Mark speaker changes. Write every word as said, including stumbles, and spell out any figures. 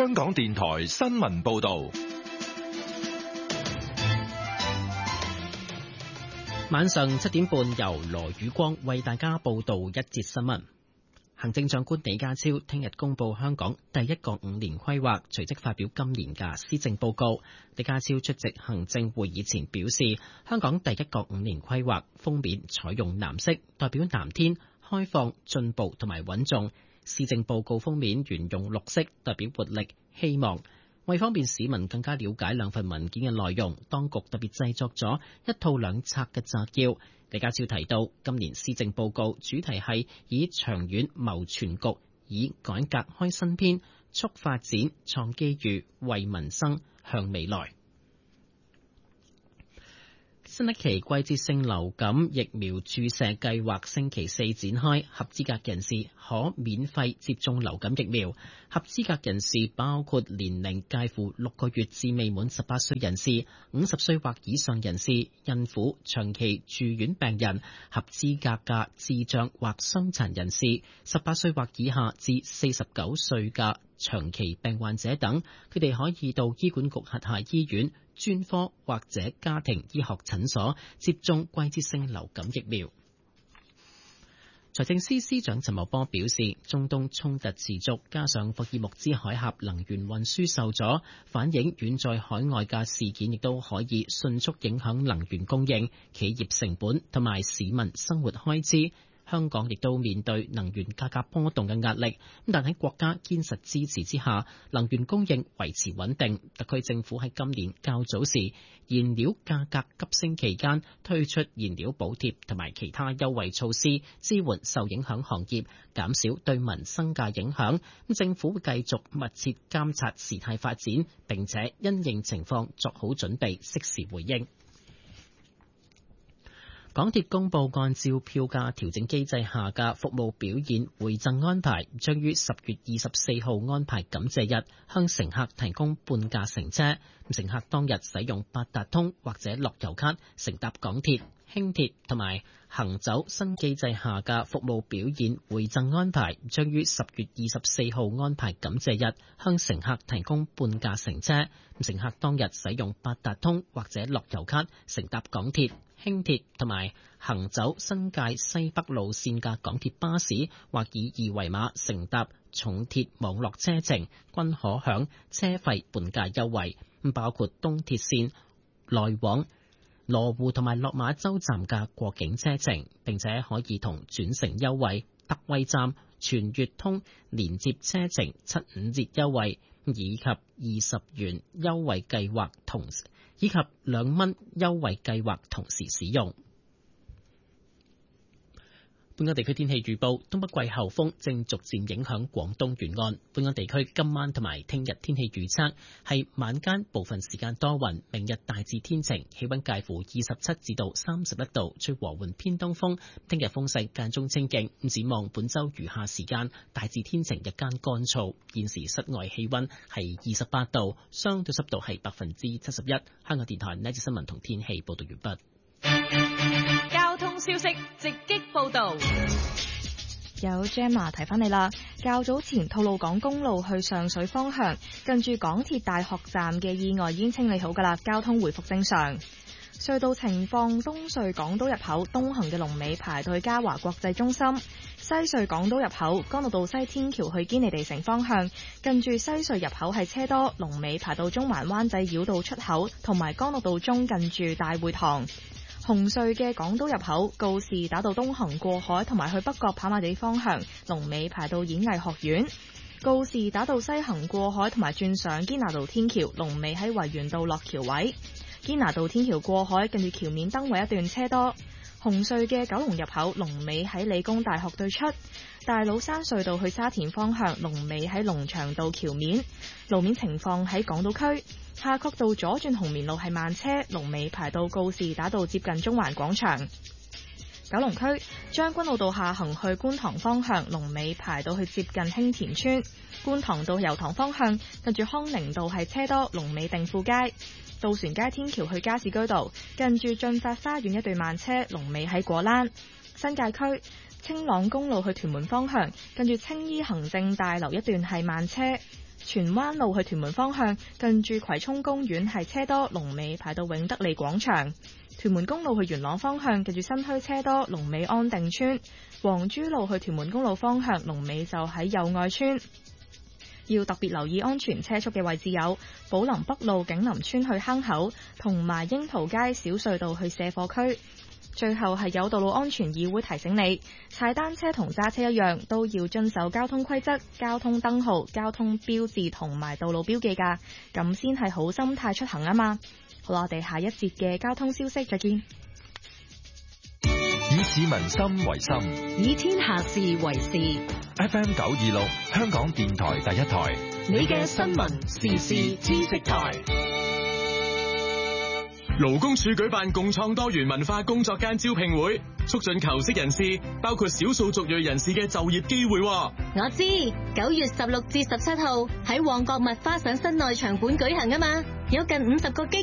Speaker 1: 香港電台新聞報道。
Speaker 2: 晚上七點半，由羅宇光為大家報道一節新聞。行政長官李家超聽日公布香港第一個五年規劃，隨即發表今年嘅施政報告。李家超出席行政會議前表示，香港第一個五年規劃封面採用藍色，代表藍天、開放、進步同埋穩重。施政報告封面沿用綠色，代表活力、希望。為方便市民更加了解兩份文件嘅內容，當局特別製作咗一套兩冊嘅摘要。李家超提到，今年施政報告主題係以長遠謀全局，以改革開新篇，促發展、創機遇，為民生向未來。新一期季節性流感疫苗注射計劃星期四展開，合資格人士可免費接種流感疫苗。合資格人士包括年齡介乎六個月至未滿十八歲人士、五十歲或以上人士、孕婦、長期住院病人、合資格嘅智障或傷殘人士、十八歲或以下至四十九歲嘅長期病患者等。佢哋可以到醫管局轄下醫院、專科或者家庭醫學診所接種季節性流感疫苗。財政司司長陳茂波表示，中東衝突持續，加上霍爾木茲海峽能源運輸受阻，反映遠在海外嘅事件亦都可以迅速影響能源供應、企業成本同埋市民生活開支。香港亦都面對能源價格波動嘅壓力，但喺國家堅實支持之下，能源供應維持穩定。特區政府喺今年較早時燃料價格急升期間推出燃料補貼同埋其他優惠措施，支援受影響行業，減少對民生嘅影響。政府會繼續密切監察事態發展，並且因應情況作好準備，適時回應。港鐵公布按照票價調整機制下嘅服務表現回贈安排，將於十月二十四號安排感謝日向乘客提供半價乘車。乘客當日使用八達通或者樂悠卡乘搭港鐵、輕鐵同埋行走新機制下嘅服務表現回贈安排，將於十月二十四號安排感謝日向乘客提供半價乘車。乘客當日使用八達通或者樂悠卡乘搭港鐵、輕鐵同埋行走新界西北路線嘅港鐵巴士，或以二維碼乘搭重鐵網絡車程，均可享車費半價優惠。包括東鐵線來往羅湖同埋落馬洲站嘅過境車程，並且可以同轉乘優惠、德惠站全月通連接車程七五折優惠，以及二十元優惠計劃同以及兩蚊優惠計劃同時使用。本港地區天氣預報：東北季候風正逐漸影響廣東沿岸。本港地區今晚同埋聽日天氣預測係晚間部分時間多雲，明日大致天晴，氣溫介乎二十七至到三十一度，吹和緩偏東風。聽日風勢間中清勁。展望本周餘下時間大致天晴，日間乾燥。現時室外氣溫係二十八度，相對濕度係百分之七十一。香港電台呢節新聞同天氣報道完畢。
Speaker 3: 交通消息直擊報道，
Speaker 4: 有 Gemma 提翻你啦。較早前吐露港公路去上水方向，近住港鐵大學站嘅意外已經清理好噶啦，交通回復正常。隧道情況：東隧港島入口東行嘅龍尾排到去嘉華國際中心；西隧港島入口干諾道西天橋去堅尼地城方向，近住西隧入口係車多，龍尾排到中環灣仔繞道出口，同埋干諾道中近住大會堂。紅隧嘅港島入口告士打道東行過海同埋去北角跑馬地方向，龍尾排到演藝學院；告士打道西行過海同埋轉上堅拿道天橋，龍尾喺維園道落橋位。堅拿道天橋過海近住橋面燈位一段車多。紅隧嘅九龍入口龍尾喺理工大學對出。大老山隧道去沙田方向龍尾喺龍翔道橋面。路面情況喺港島區夏慤道左轉紅棉路係慢車，龍尾排到告士打道接近中環廣場。九龍區將軍澳道下行去觀塘方向，龍尾排到去接近興田村。觀塘道油塘方向近住康寧道係車多，龍尾定富街。渡船街天橋去加士居道近住駿發花園一段慢車，龍尾喺果欄。新界區青朗公路去屯門方向近住青衣行政大樓一段係慢車。 荃灣路去屯門方向，近住葵涌公園係車多，龍尾排到永德利廣場。屯門公路去元朗方向，近住新墟車多，龍尾安定村。黃珠路去屯門公路方向，龍尾就喺友愛村。要特別留意安全車速嘅位置有寶林北路景林村去坑口，同埋櫻桃街小隧道去卸貨區。最後係有道路安全議會提醒你，踩單車同揸車一樣，都要遵守交通規則、交通燈號、交通標誌同埋道路標記㗎，咁先係好心態出行啊嘛。好啦，我哋下一節嘅交通消息再見。
Speaker 1: 以市民心為心，
Speaker 5: 以天下事為事。
Speaker 1: F M 九二六，香港電台第一台，
Speaker 5: 你嘅新聞時事知識台。
Speaker 6: 勞工處舉辦共創多元文化工作間招聘會，促進求職人士，包括少數族裔人士嘅就業機會。
Speaker 5: 我知，九月十六至十七號喺旺角麥花臣室內場館舉行啊嘛，有近五十個機